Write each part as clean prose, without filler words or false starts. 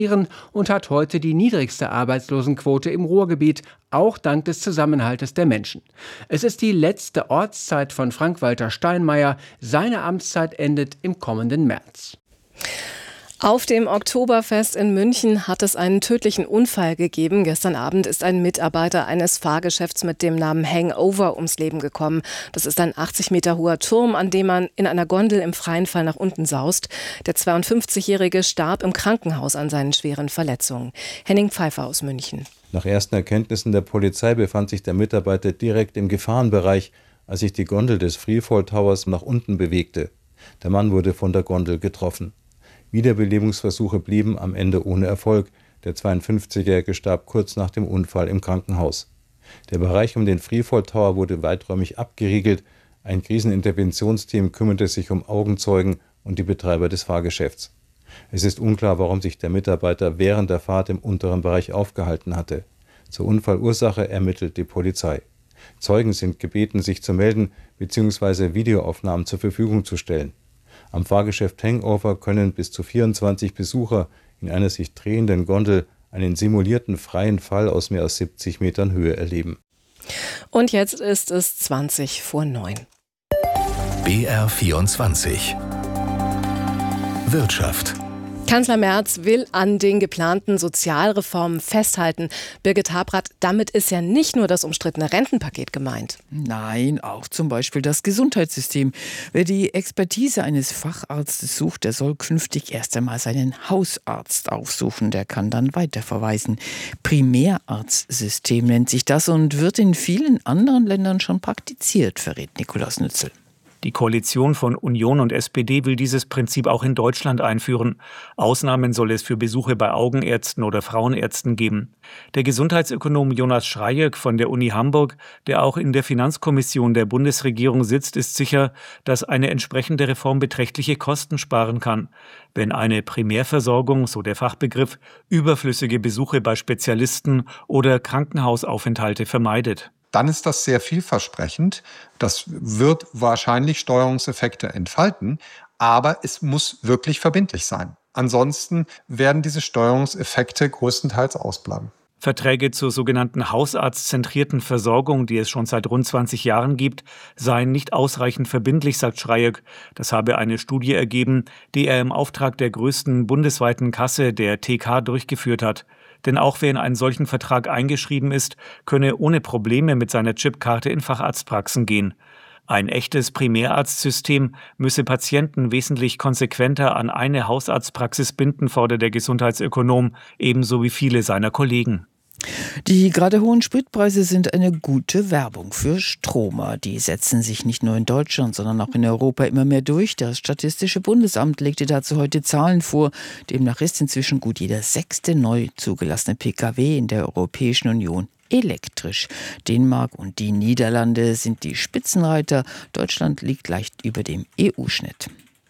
und hat heute die niedrigste Arbeitslosenquote im Ruhrgebiet, auch dank des Zusammenhaltes der Menschen. Es ist die letzte Ortszeit von Frank-Walter Steinmeier. Seine Amtszeit endet im kommenden März. Auf dem Oktoberfest in München hat es einen tödlichen Unfall gegeben. Gestern Abend ist ein Mitarbeiter eines Fahrgeschäfts mit dem Namen Hangover ums Leben gekommen. Das ist ein 80 Meter hoher Turm, an dem man in einer Gondel im freien Fall nach unten saust. Der 52-Jährige starb im Krankenhaus an seinen schweren Verletzungen. Henning Pfeiffer aus München. Nach ersten Erkenntnissen der Polizei befand sich der Mitarbeiter direkt im Gefahrenbereich, als sich die Gondel des Freefall Towers nach unten bewegte. Der Mann wurde von der Gondel getroffen. Wiederbelebungsversuche blieben am Ende ohne Erfolg. Der 52-Jährige starb kurz nach dem Unfall im Krankenhaus. Der Bereich um den Freefall Tower wurde weiträumig abgeriegelt. Ein Kriseninterventionsteam kümmerte sich um Augenzeugen und die Betreiber des Fahrgeschäfts. Es ist unklar, warum sich der Mitarbeiter während der Fahrt im unteren Bereich aufgehalten hatte. Zur Unfallursache ermittelt die Polizei. Zeugen sind gebeten, sich zu melden bzw. Videoaufnahmen zur Verfügung zu stellen. Am Fahrgeschäft Hangover können bis zu 24 Besucher in einer sich drehenden Gondel einen simulierten freien Fall aus mehr als 70 Metern Höhe erleben. Und jetzt ist es 20 vor 9. BR24 Wirtschaft. Kanzler Merz will an den geplanten Sozialreformen festhalten. Birgit Habrath, damit ist ja nicht nur das umstrittene Rentenpaket gemeint. Nein, auch zum Beispiel das Gesundheitssystem. Wer die Expertise eines Facharztes sucht, der soll künftig erst einmal seinen Hausarzt aufsuchen. Der kann dann weiterverweisen. Primärarztsystem nennt sich das und wird in vielen anderen Ländern schon praktiziert, verrät Nikolaus Nützel. Die Koalition von Union und SPD will dieses Prinzip auch in Deutschland einführen. Ausnahmen soll es für Besuche bei Augenärzten oder Frauenärzten geben. Der Gesundheitsökonom Jonas Schreyek von der Uni Hamburg, der auch in der Finanzkommission der Bundesregierung sitzt, ist sicher, dass eine entsprechende Reform beträchtliche Kosten sparen kann. Wenn eine Primärversorgung, so der Fachbegriff, überflüssige Besuche bei Spezialisten oder Krankenhausaufenthalte vermeidet. Dann ist das sehr vielversprechend. Das wird wahrscheinlich Steuerungseffekte entfalten, aber es muss wirklich verbindlich sein. Ansonsten werden diese Steuerungseffekte größtenteils ausbleiben. Verträge zur sogenannten hausarztzentrierten Versorgung, die es schon seit rund 20 Jahren gibt, seien nicht ausreichend verbindlich, sagt Schreyek. Das habe eine Studie ergeben, die er im Auftrag der größten bundesweiten Kasse, der TK, durchgeführt hat. Denn auch wer in einen solchen Vertrag eingeschrieben ist, könne ohne Probleme mit seiner Chipkarte in Facharztpraxen gehen. Ein echtes Primärarztsystem müsse Patienten wesentlich konsequenter an eine Hausarztpraxis binden, fordert der Gesundheitsökonom, ebenso wie viele seiner Kollegen. Die gerade hohen Spritpreise sind eine gute Werbung für Stromer. Die setzen sich nicht nur in Deutschland, sondern auch in Europa immer mehr durch. Das Statistische Bundesamt legte dazu heute Zahlen vor. Demnach ist inzwischen gut jeder 6. neu zugelassene Pkw in der Europäischen Union elektrisch. Dänemark und die Niederlande sind die Spitzenreiter. Deutschland liegt leicht über dem EU-Schnitt.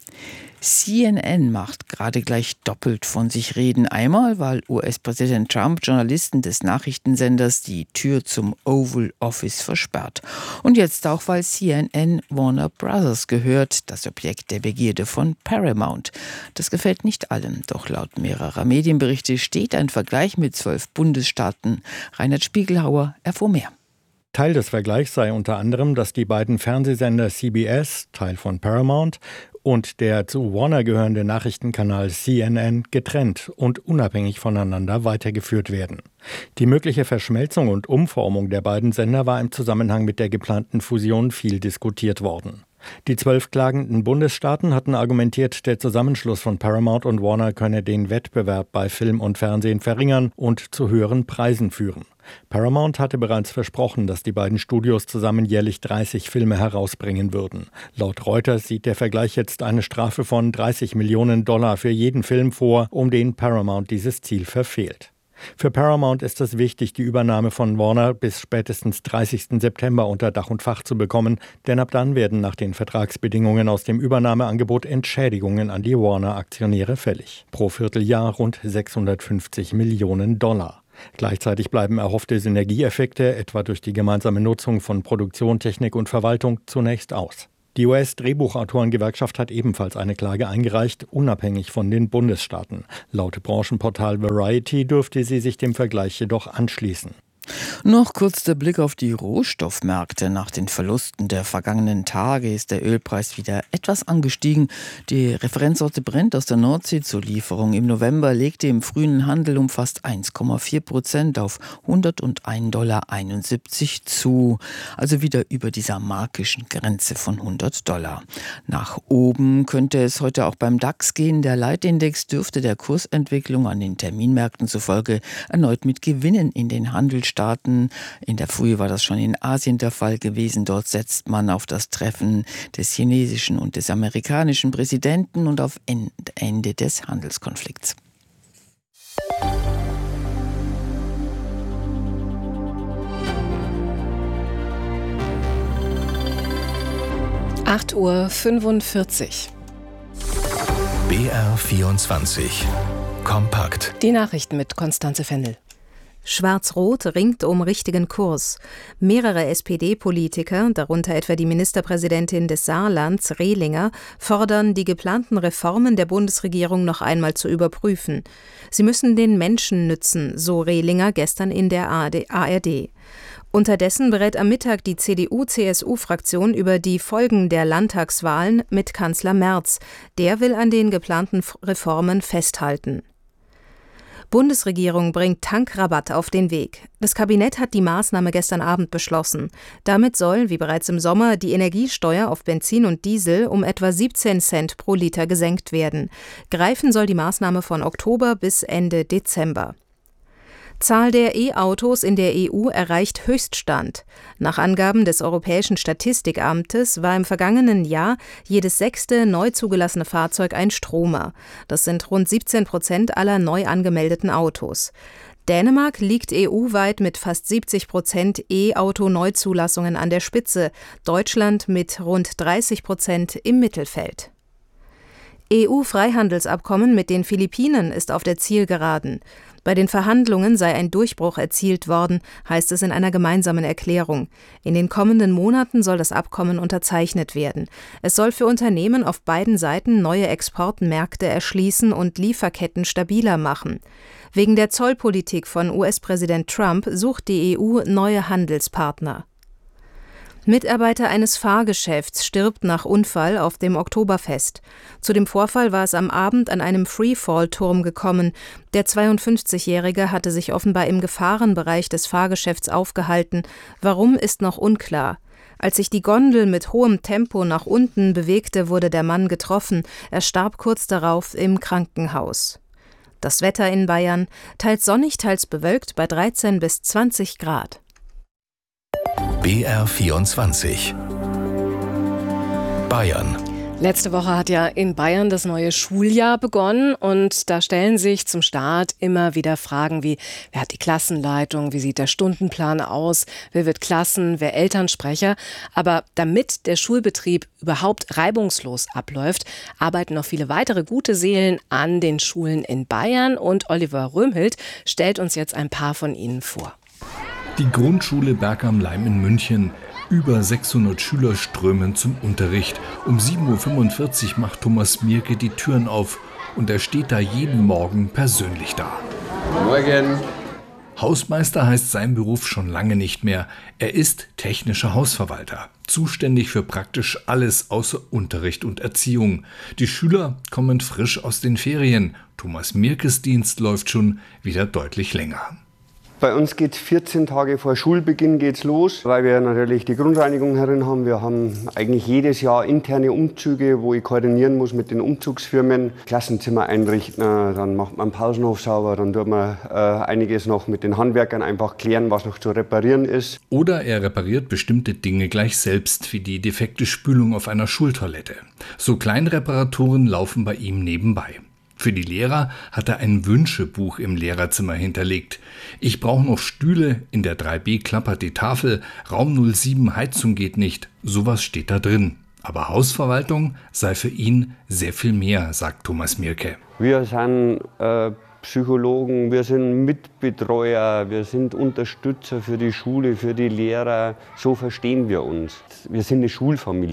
CNN macht gerade gleich doppelt von sich reden. Einmal, weil US-Präsident Trump Journalisten des Nachrichtensenders die Tür zum Oval Office versperrt. Und jetzt auch, weil CNN Warner Brothers gehört, das Objekt der Begierde von Paramount. Das gefällt nicht allen, doch laut mehrerer Medienberichte steht ein Vergleich mit 12 Bundesstaaten. Reinhard Spiegelhauer erfuhr mehr. Teil des Vergleichs sei unter anderem, dass die beiden Fernsehsender CBS, Teil von Paramount, und der zu Warner gehörende Nachrichtenkanal CNN getrennt und unabhängig voneinander weitergeführt werden. Die mögliche Verschmelzung und Umformung der beiden Sender war im Zusammenhang mit der geplanten Fusion viel diskutiert worden. Die 12 klagenden Bundesstaaten hatten argumentiert, der Zusammenschluss von Paramount und Warner könne den Wettbewerb bei Film und Fernsehen verringern und zu höheren Preisen führen. Paramount hatte bereits versprochen, dass die beiden Studios zusammen jährlich 30 Filme herausbringen würden. Laut Reuters sieht der Vergleich jetzt eine Strafe von $30 Millionen für jeden Film vor, um den Paramount dieses Ziel verfehlt. Für Paramount ist es wichtig, die Übernahme von Warner bis spätestens 30. September unter Dach und Fach zu bekommen, denn ab dann werden nach den Vertragsbedingungen aus dem Übernahmeangebot Entschädigungen an die Warner-Aktionäre fällig. Pro Vierteljahr rund $650 Millionen. Gleichzeitig bleiben erhoffte Synergieeffekte, etwa durch die gemeinsame Nutzung von Produktion, Technik und Verwaltung, zunächst aus. Die US-Drehbuchautorengewerkschaft hat ebenfalls eine Klage eingereicht, unabhängig von den Bundesstaaten. Laut Branchenportal Variety dürfte sie sich dem Vergleich jedoch anschließen. Noch kurz der Blick auf die Rohstoffmärkte. Nach den Verlusten der vergangenen Tage ist der Ölpreis wieder etwas angestiegen. Die Referenzsorte Brent aus der Nordsee zur Lieferung im November legte im frühen Handel um fast 1,4% auf 101,71 $ zu. Also wieder über dieser magischen Grenze von $100. Nach oben könnte es heute auch beim DAX gehen. Der Leitindex dürfte der Kursentwicklung an den Terminmärkten zufolge erneut mit Gewinnen in den Handel starten. In der Früh war das schon in Asien der Fall gewesen. Dort setzt man auf das Treffen des chinesischen und des amerikanischen Präsidenten und auf Ende des Handelskonflikts. (8:45 Uhr). BR24 Kompakt. Die Nachrichten mit Konstanze Fendel. Schwarz-Rot ringt um richtigen Kurs. Mehrere SPD-Politiker, darunter etwa die Ministerpräsidentin des Saarlands, Rehlinger, fordern, die geplanten Reformen der Bundesregierung noch einmal zu überprüfen. Sie müssen den Menschen nützen, so Rehlinger gestern in der ARD. Unterdessen berät am Mittag die CDU-CSU-Fraktion über die Folgen der Landtagswahlen mit Kanzler Merz. Der will an den geplanten Reformen festhalten. Bundesregierung bringt Tankrabatt auf den Weg. Das Kabinett hat die Maßnahme gestern Abend beschlossen. Damit soll, wie bereits im Sommer, die Energiesteuer auf Benzin und Diesel um etwa 17 Cent pro Liter gesenkt werden. Greifen soll die Maßnahme von Oktober bis Ende Dezember. Zahl der E-Autos in der EU erreicht Höchststand. Nach Angaben des Europäischen Statistikamtes war im vergangenen Jahr jedes 6. neu zugelassene Fahrzeug ein Stromer. Das sind rund 17% aller neu angemeldeten Autos. Dänemark liegt EU-weit mit fast 70% E-Auto-Neuzulassungen an der Spitze, Deutschland mit rund 30% im Mittelfeld. EU-Freihandelsabkommen mit den Philippinen ist auf der Zielgeraden. Bei den Verhandlungen sei ein Durchbruch erzielt worden, heißt es in einer gemeinsamen Erklärung. In den kommenden Monaten soll das Abkommen unterzeichnet werden. Es soll für Unternehmen auf beiden Seiten neue Exportmärkte erschließen und Lieferketten stabiler machen. Wegen der Zollpolitik von US-Präsident Trump sucht die EU neue Handelspartner. Mitarbeiter eines Fahrgeschäfts stirbt nach Unfall auf dem Oktoberfest. Zu dem Vorfall war es am Abend an einem Freefall-Turm gekommen. Der 52-Jährige hatte sich offenbar im Gefahrenbereich des Fahrgeschäfts aufgehalten. Warum, ist noch unklar. Als sich die Gondel mit hohem Tempo nach unten bewegte, wurde der Mann getroffen. Er starb kurz darauf im Krankenhaus. Das Wetter in Bayern: teils sonnig, teils bewölkt bei 13 bis 20 Grad. BR24 Bayern. Letzte Woche hat ja in Bayern das neue Schuljahr begonnen und da stellen sich zum Start immer wieder Fragen wie: Wer hat die Klassenleitung, wie sieht der Stundenplan aus, wer wird Klassen-, wer Elternsprecher? Aber damit der Schulbetrieb überhaupt reibungslos abläuft, arbeiten noch viele weitere gute Seelen an den Schulen in Bayern und Oliver Röhmhild stellt uns jetzt ein paar von ihnen vor. Die Grundschule Berg am Laim in München. Über 600 Schüler strömen zum Unterricht. Um 7:45 Uhr macht Thomas Mierke die Türen auf und er steht da jeden Morgen persönlich da. Morgen. Hausmeister heißt sein Beruf schon lange nicht mehr. Er ist technischer Hausverwalter, zuständig für praktisch alles außer Unterricht und Erziehung. Die Schüler kommen frisch aus den Ferien. Thomas Mierkes Dienst läuft schon wieder deutlich länger. Bei uns geht 14 Tage vor Schulbeginn geht's los, weil wir natürlich die Grundreinigung herin haben. Wir haben eigentlich jedes Jahr interne Umzüge, wo ich koordinieren muss mit den Umzugsfirmen. Klassenzimmer einrichten, dann macht man den Pausenhof sauber, dann tut man einiges noch mit den Handwerkern einfach klären, was noch zu reparieren ist. Oder er repariert bestimmte Dinge gleich selbst, wie die defekte Spülung auf einer Schultoilette. So Kleinreparaturen laufen bei ihm nebenbei. Für die Lehrer hat er ein Wünschebuch im Lehrerzimmer hinterlegt. Ich brauche noch Stühle, in der 3b klappert die Tafel, Raum 07 Heizung geht nicht, sowas steht da drin. Aber Hausverwaltung sei für ihn sehr viel mehr, sagt Thomas Mierke. Wir sind Psychologen, wir sind Mitbetreuer, wir sind Unterstützer für die Schule, für die Lehrer. So verstehen wir uns. Wir sind eine Schulfamilie.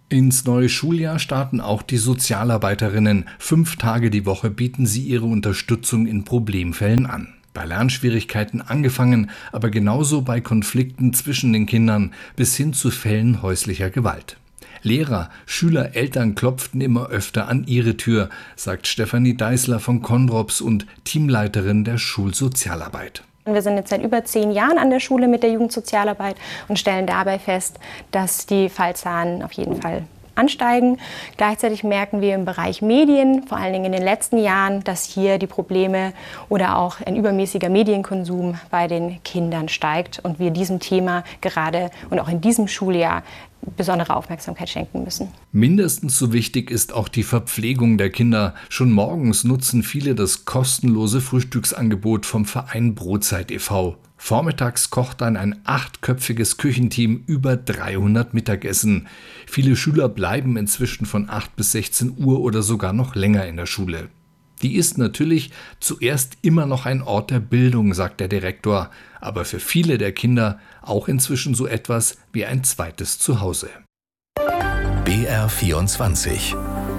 Ins neue Schuljahr starten auch die Sozialarbeiterinnen. 5 Tage die Woche bieten sie ihre Unterstützung in Problemfällen an. Bei Lernschwierigkeiten angefangen, aber genauso bei Konflikten zwischen den Kindern bis hin zu Fällen häuslicher Gewalt. Lehrer, Schüler, Eltern klopften immer öfter an ihre Tür, sagt Stefanie Deißler von Konrops und Teamleiterin der Schulsozialarbeit. Wir sind jetzt seit über 10 Jahren an der Schule mit der Jugendsozialarbeit und stellen dabei fest, dass die Fallzahlen auf jeden Fall ansteigen. Gleichzeitig merken wir im Bereich Medien, vor allen Dingen in den letzten Jahren, dass hier die Probleme oder auch ein übermäßiger Medienkonsum bei den Kindern steigt und wir diesem Thema gerade und auch in diesem Schuljahr besondere Aufmerksamkeit schenken müssen. Mindestens so wichtig ist auch die Verpflegung der Kinder. Schon morgens nutzen viele das kostenlose Frühstücksangebot vom Verein Brotzeit e.V. Vormittags kocht dann ein 8-köpfiges Küchenteam über 300 Mittagessen. Viele Schüler bleiben inzwischen von 8 bis 16 Uhr oder sogar noch länger in der Schule. Die ist natürlich zuerst immer noch ein Ort der Bildung, sagt der Direktor, aber für viele der Kinder auch inzwischen so etwas wie ein zweites Zuhause. BR24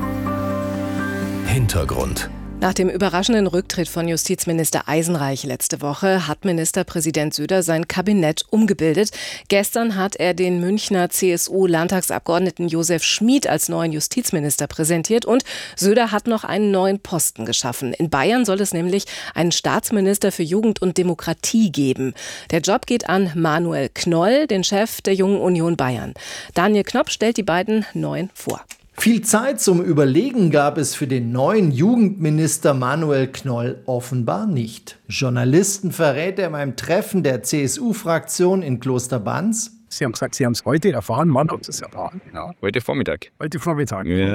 Hintergrund. Nach dem überraschenden Rücktritt von Justizminister Eisenreich letzte Woche hat Ministerpräsident Söder sein Kabinett umgebildet. Gestern hat er den Münchner CSU-Landtagsabgeordneten Josef Schmid als neuen Justizminister präsentiert und Söder hat noch einen neuen Posten geschaffen. In Bayern soll es nämlich einen Staatsminister für Jugend und Demokratie geben. Der Job geht an Manuel Knoll, den Chef der Jungen Union Bayern. Daniel Knopp stellt die beiden Neuen vor. Viel Zeit zum Überlegen gab es für den neuen Jugendminister Manuel Knoll offenbar nicht. Journalisten verrät er beim Treffen der CSU-Fraktion in Klosterbanz. Sie haben gesagt, Sie haben es heute erfahren. Wann haben Sie es erfahren? Genau, heute Vormittag. Heute Vormittag. Ja.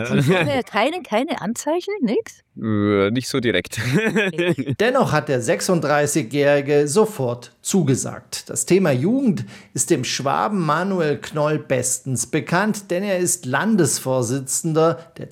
Keine Anzeichen? Nix? Nicht so direkt. Dennoch hat der 36-Jährige sofort zugesagt. Das Thema Jugend ist dem Schwaben Manuel Knoll bestens bekannt, denn er ist Landesvorsitzender der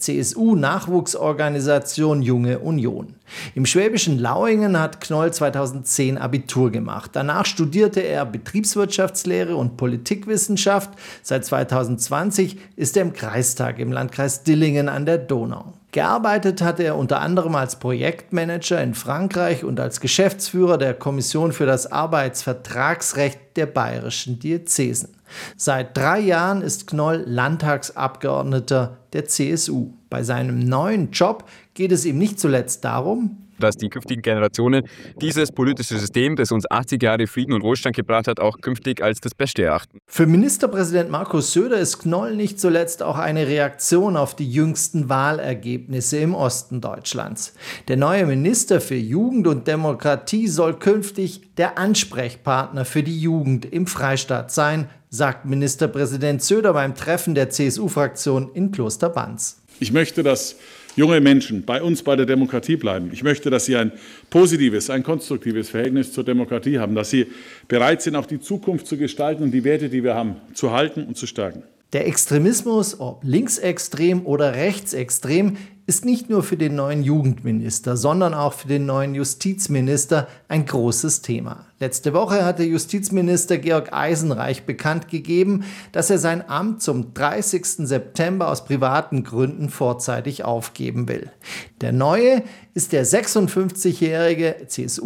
CSU-Nachwuchsorganisation Junge Union. Im schwäbischen Lauingen hat Knoll 2010 Abitur gemacht. Danach studierte er Betriebswirtschaftslehre und Politikwissenschaft. Seit 2020 ist er im Kreistag im Landkreis Dillingen an der Donau. Gearbeitet hat er unter anderem als Projektmanager in Frankreich und als Geschäftsführer der Kommission für das Arbeitsvertragsrecht der bayerischen Diözesen. Seit 3 Jahren ist Knoll Landtagsabgeordneter der CSU. Bei seinem neuen Job geht es ihm nicht zuletzt darum, dass die künftigen Generationen dieses politische System, das uns 80 Jahre Frieden und Wohlstand gebracht hat, auch künftig als das Beste erachten. Für Ministerpräsident Markus Söder ist Knoll nicht zuletzt auch eine Reaktion auf die jüngsten Wahlergebnisse im Osten Deutschlands. Der neue Minister für Jugend und Demokratie soll künftig der Ansprechpartner für die Jugend im Freistaat sein, sagt Ministerpräsident Söder beim Treffen der CSU-Fraktion in Klosterbanz. Ich möchte, dass junge Menschen bei uns bei der Demokratie bleiben. Ich möchte, dass sie ein positives, ein konstruktives Verhältnis zur Demokratie haben, dass sie bereit sind, auch die Zukunft zu gestalten und die Werte, die wir haben, zu halten und zu stärken. Der Extremismus, ob linksextrem oder rechtsextrem, ist nicht nur für den neuen Jugendminister, sondern auch für den neuen Justizminister ein großes Thema. Letzte Woche hatte Justizminister Georg Eisenreich bekannt gegeben, dass er sein Amt zum 30. September aus privaten Gründen vorzeitig aufgeben will. Der Neue ist der 56-jährige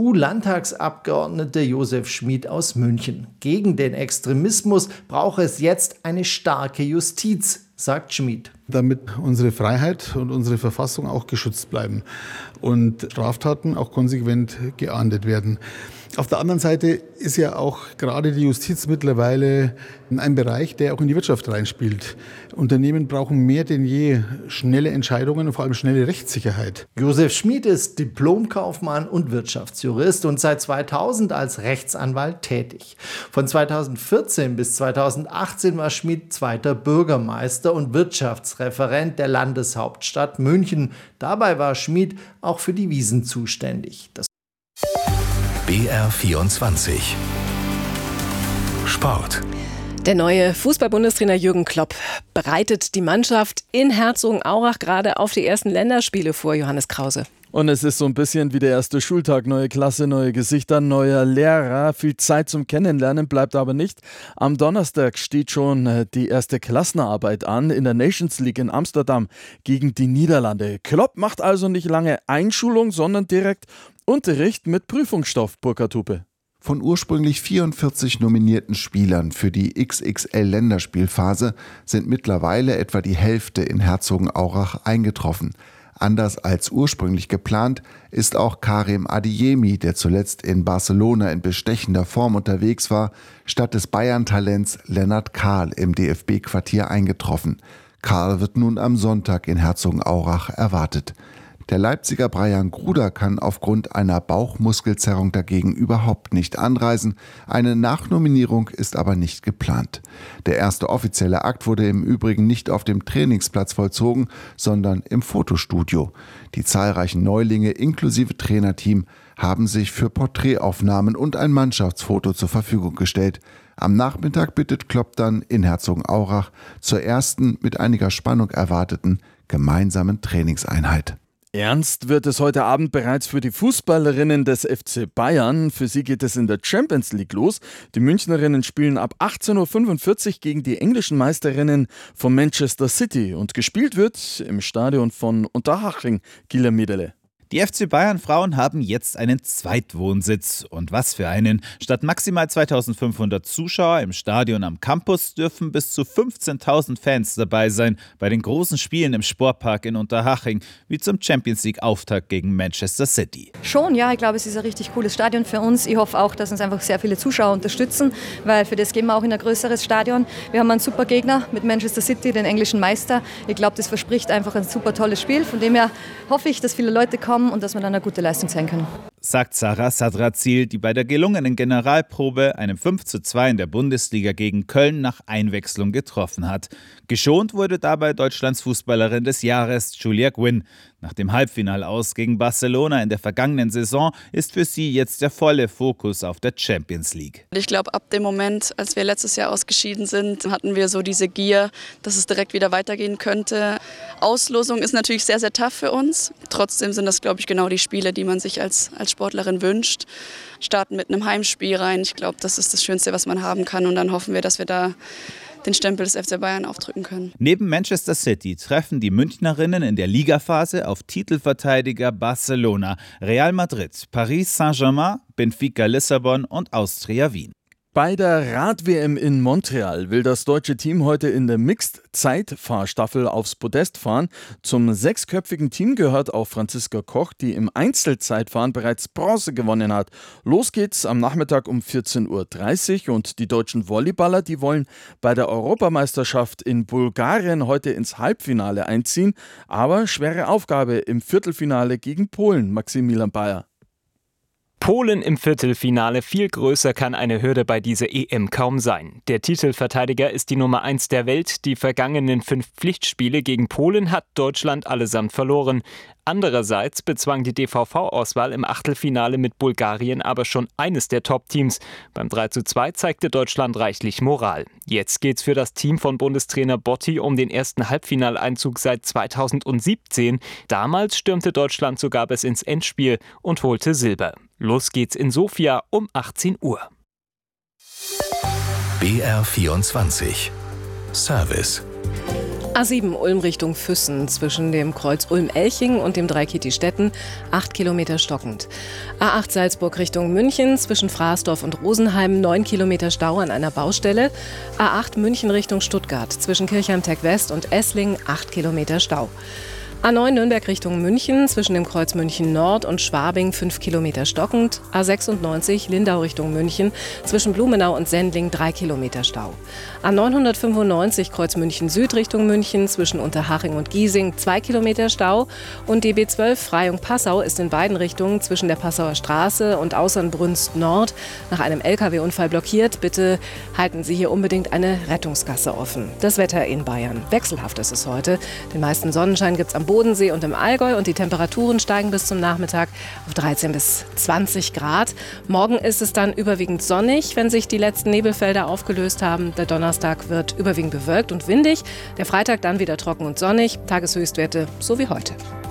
CSU-Landtagsabgeordnete Josef Schmid aus München. Gegen den Extremismus brauche es jetzt eine starke Justiz, sagt Schmid. Damit unsere Freiheit und unsere Verfassung auch geschützt bleiben und Straftaten auch konsequent geahndet werden. Auf der anderen Seite ist ja auch gerade die Justiz mittlerweile ein Bereich, der auch in die Wirtschaft reinspielt. Unternehmen brauchen mehr denn je schnelle Entscheidungen und vor allem schnelle Rechtssicherheit. Josef Schmid ist Diplomkaufmann und Wirtschaftsjurist und seit 2000 als Rechtsanwalt tätig. Von 2014 bis 2018 war Schmid zweiter Bürgermeister und Wirtschaftsreferent der Landeshauptstadt München. Dabei war Schmid auch für die Wiesn zuständig. BR24 Sport. Der neue Fußball-Bundestrainer Jürgen Klopp bereitet die Mannschaft in Herzogenaurach gerade auf die ersten Länderspiele vor, Johannes Krause. Und es ist so ein bisschen wie der erste Schultag. Neue Klasse, neue Gesichter, neuer Lehrer. Viel Zeit zum Kennenlernen bleibt aber nicht. Am Donnerstag steht schon die erste Klassenerarbeit an in der Nations League in Amsterdam gegen die Niederlande. Klopp macht also nicht lange Einschulung, sondern direkt Unterricht mit Prüfungsstoff, Burkhard Hupe. Von ursprünglich 44 nominierten Spielern für die XXL-Länderspielphase sind mittlerweile etwa die Hälfte in Herzogenaurach eingetroffen. Anders als ursprünglich geplant ist auch Karim Adeyemi, der zuletzt in Barcelona in bestechender Form unterwegs war, statt des Bayern-Talents Lennart Kahl im DFB-Quartier eingetroffen. Kahl wird nun am Sonntag in Herzogenaurach erwartet. Der Leipziger Brian Gruder kann aufgrund einer Bauchmuskelzerrung dagegen überhaupt nicht anreisen. Eine Nachnominierung ist aber nicht geplant. Der erste offizielle Akt wurde im Übrigen nicht auf dem Trainingsplatz vollzogen, sondern im Fotostudio. Die zahlreichen Neulinge inklusive Trainerteam haben sich für Porträtaufnahmen und ein Mannschaftsfoto zur Verfügung gestellt. Am Nachmittag bittet Klopp dann in Herzogenaurach zur ersten mit einiger Spannung erwarteten gemeinsamen Trainingseinheit. Ernst wird es heute Abend bereits für die Fußballerinnen des FC Bayern. Für sie geht es in der Champions League los. Die Münchnerinnen spielen ab 18.45 Uhr gegen die englischen Meisterinnen von Manchester City. Und gespielt wird im Stadion von Unterhaching, Kieler Miedele. Die FC Bayern Frauen haben jetzt einen Zweitwohnsitz. Und was für einen. Statt maximal 2500 Zuschauer im Stadion am Campus dürfen bis zu 15.000 Fans dabei sein bei den großen Spielen im Sportpark in Unterhaching, wie zum Champions-League-Auftakt gegen Manchester City. Schon, ja, ich glaube, es ist ein richtig cooles Stadion für uns. Ich hoffe auch, dass uns einfach sehr viele Zuschauer unterstützen, weil für das gehen wir auch in ein größeres Stadion. Wir haben einen super Gegner mit Manchester City, den englischen Meister. Ich glaube, das verspricht einfach ein super tolles Spiel. Von dem her hoffe ich, dass viele Leute kommen und dass wir dann eine gute Leistung zeigen können. Sagt Sarah Sadrazil, die bei der gelungenen Generalprobe einem 5:2 in der Bundesliga gegen Köln nach Einwechslung getroffen hat. Geschont wurde dabei Deutschlands Fußballerin des Jahres, Julia Gwynn. Nach dem Halbfinalaus gegen Barcelona in der vergangenen Saison ist für sie jetzt der volle Fokus auf der Champions League. Ich glaube, ab dem Moment, als wir letztes Jahr ausgeschieden sind, hatten wir so diese Gier, dass es direkt wieder weitergehen könnte. Auslosung ist natürlich sehr, sehr tough für uns. Trotzdem sind das, glaube ich, genau die Spiele, die man sich als Sportlerin wünscht. Starten mit einem Heimspiel rein. Ich glaube, das ist das Schönste, was man haben kann. Und dann hoffen wir, dass wir da den Stempel des FC Bayern aufdrücken können. Neben Manchester City treffen die Münchnerinnen in der Ligaphase auf Titelverteidiger Barcelona, Real Madrid, Paris Saint-Germain, Benfica Lissabon und Austria Wien. Bei der Rad-WM in Montreal will das deutsche Team heute in der Mixed-Zeitfahrstaffel aufs Podest fahren. Zum 6-köpfigen Team gehört auch Franziska Koch, die im Einzelzeitfahren bereits Bronze gewonnen hat. Los geht's am Nachmittag um 14.30 Uhr und die deutschen Volleyballer, die wollen bei der Europameisterschaft in Bulgarien heute ins Halbfinale einziehen. Aber schwere Aufgabe im Viertelfinale gegen Polen, Maximilian Bayer. Polen im Viertelfinale, viel größer kann eine Hürde bei dieser EM kaum sein. Der Titelverteidiger ist die Nummer 1 der Welt. Die vergangenen 5 Pflichtspiele gegen Polen hat Deutschland allesamt verloren. Andererseits bezwang die DVV-Auswahl im Achtelfinale mit Bulgarien aber schon eines der Top-Teams. Beim 3:2 zeigte Deutschland reichlich Moral. Jetzt geht's für das Team von Bundestrainer Botti um den ersten Halbfinaleinzug seit 2017. Damals stürmte Deutschland sogar bis ins Endspiel und holte Silber. Los geht's in Sofia um 18 Uhr. BR24 Service. A7 Ulm Richtung Füssen zwischen dem Kreuz Ulm-Elching und dem Dreikieti-Stetten 8 Kilometer stockend. A8 Salzburg Richtung München zwischen Fraßdorf und Rosenheim 9 Kilometer Stau an einer Baustelle. A8 München Richtung Stuttgart zwischen Kirchheim-Tech-West und Essling 8 Kilometer Stau. A9 Nürnberg Richtung München zwischen dem Kreuz München Nord und Schwabing 5 Kilometer stockend. A96 Lindau Richtung München zwischen Blumenau und Sendling 3 Kilometer Stau. A995 Kreuz München Süd Richtung München zwischen Unterhaching und Giesing 2 Kilometer Stau. Und DB12 Freyung-Passau ist in beiden Richtungen zwischen der Passauer Straße und Außernbrünst Nord nach einem LKW-Unfall blockiert. Bitte halten Sie hier unbedingt eine Rettungsgasse offen. Das Wetter in Bayern. Wechselhaft ist es heute. Den meisten Sonnenschein gibt es am Bodensee und im Allgäu und die Temperaturen steigen bis zum Nachmittag auf 13 bis 20 Grad. Morgen ist es dann überwiegend sonnig, wenn sich die letzten Nebelfelder aufgelöst haben. Der Donnerstag wird überwiegend bewölkt und windig, der Freitag dann wieder trocken und sonnig. Tageshöchstwerte so wie heute.